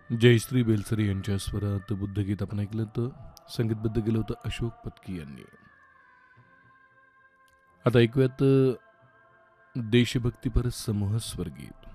जयश्री बेलसरे यांच्या स्वरात बुद्धगीत आपण ऐकलं तर संगीतबद्ध केलं होतं अशोक पत्की यांनी. आता ऐकूयात देशभक्तीपर समूह स्वरगीत.